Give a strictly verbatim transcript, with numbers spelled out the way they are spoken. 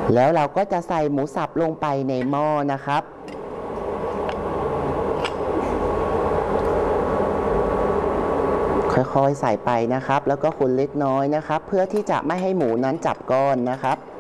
แล้วเราก็จะใส่หมูสับลงไปในหม้อนะครับค่อยๆใส่ไปนะครับแล้วก็คนเล็กน้อยนะครับเพื่อที่จะไม่ให้หมูนั้นจับก้อนนะครับ